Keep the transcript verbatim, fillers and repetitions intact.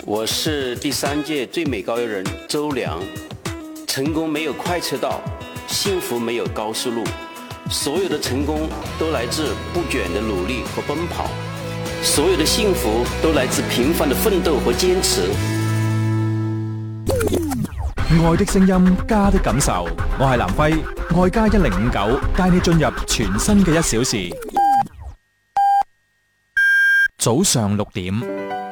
我是第三届最美高邮人周良。成功没有快车道，幸福没有高速路，所有的成功都来自不倦的努力和奔跑，所有的幸福都來自平凡的奮鬥和堅持。 愛的聲音，家的感受。我係南輝，愛家一零五九，帶你進入全新嘅一小時。早上六點。